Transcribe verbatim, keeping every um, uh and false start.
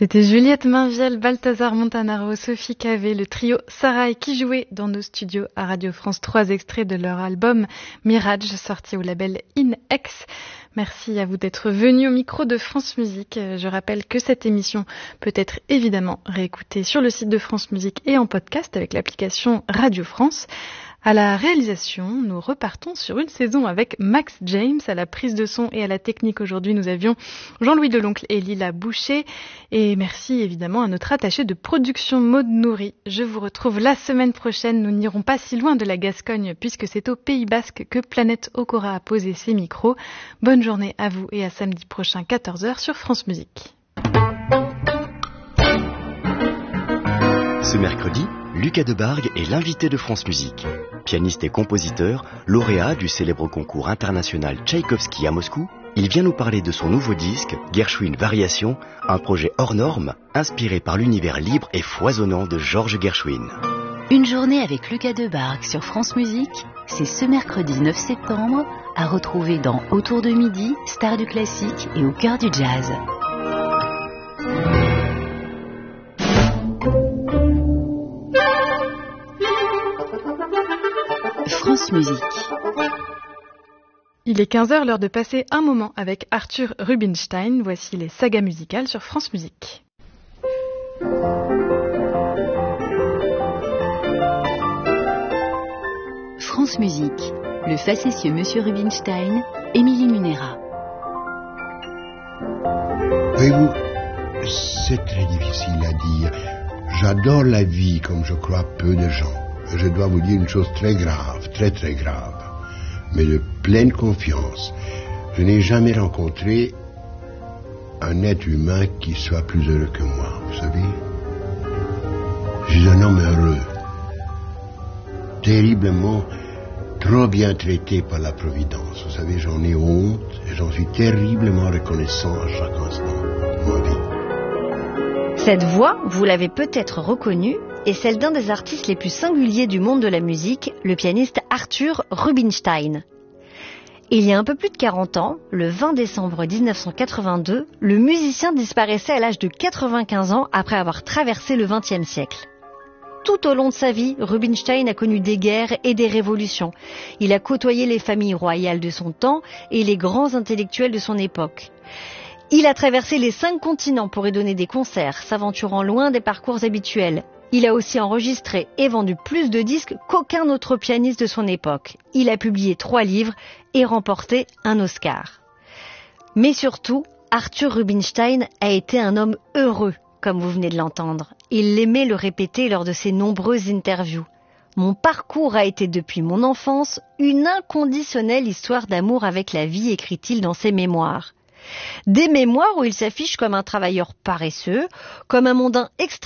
C'était Juliette Mainviel, Balthazar Montanaro, Sophie Cavé, le trio Sarai qui jouait dans nos studios à Radio France. Trois extraits de leur album Mirage, sorti au label In-X. Merci à vous d'être venus au micro de France Musique. Je rappelle que cette émission peut être évidemment réécoutée sur le site de France Musique et en podcast avec l'application Radio France. À la réalisation, nous repartons sur une saison avec Max James. À la prise de son et à la technique aujourd'hui, nous avions Jean-Louis Deloncle et Lila Boucher. Et merci évidemment à notre attaché de production Maud Nourri. Je vous retrouve la semaine prochaine. Nous n'irons pas si loin de la Gascogne puisque c'est au Pays Basque que Planète Okora a posé ses micros. Bonne journée à vous et à samedi prochain quatorze heures sur France Musique. Ce mercredi, Lucas Debargue est l'invité de France Musique. Pianiste et compositeur, lauréat du célèbre concours international Tchaïkovski à Moscou, il vient nous parler de son nouveau disque, Gershwin Variation, un projet hors norme, inspiré par l'univers libre et foisonnant de Georges Gershwin. Une journée avec Lucas Debargue sur France Musique, c'est ce mercredi neuf septembre, à retrouver dans Autour de midi, Stars du classique et au cœur du jazz. France Musique. Il est quinze heures, l'heure de passer un moment avec Arthur Rubinstein. Voici les sagas musicales sur France Musique. France Musique, le facétieux Monsieur Rubinstein, Émilie Munera. Voyez-vous, c'est très difficile à dire. J'adore la vie comme je crois peu de gens. Je dois vous dire une chose très grave, très très grave, mais de pleine confiance. Je n'ai jamais rencontré un être humain qui soit plus heureux que moi, vous savez. Je suis un homme heureux, terriblement, trop bien traité par la Providence. Vous savez, j'en ai honte et j'en suis terriblement reconnaissant à chaque instant de ma vie. Cette voix, vous l'avez peut-être reconnue, est celle d'un des artistes les plus singuliers du monde de la musique, le pianiste Arthur Rubinstein. Il y a un peu plus de quarante ans, le vingt décembre dix-neuf cent quatre-vingt-deux, le musicien disparaissait à l'âge de quatre-vingt-quinze ans après avoir traversé le vingtième siècle. Tout au long de sa vie, Rubinstein a connu des guerres et des révolutions. Il a côtoyé les familles royales de son temps et les grands intellectuels de son époque. Il a traversé les cinq continents pour y donner des concerts, s'aventurant loin des parcours habituels. Il a aussi enregistré et vendu plus de disques qu'aucun autre pianiste de son époque. Il a publié trois livres et remporté un Oscar. Mais surtout, Arthur Rubinstein a été un homme heureux, comme vous venez de l'entendre. Il aimait le répéter lors de ses nombreuses interviews. Mon parcours a été depuis mon enfance une inconditionnelle histoire d'amour avec la vie, écrit-il dans ses mémoires. Des mémoires où il s'affiche comme un travailleur paresseux, comme un mondain extrêmement